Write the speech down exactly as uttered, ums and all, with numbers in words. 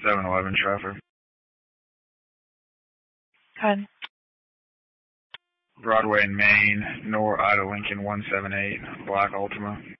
seven eleven traffic. Con. Broadway and Main, Nor Ida Lincoln one seven eight, Black Ultima.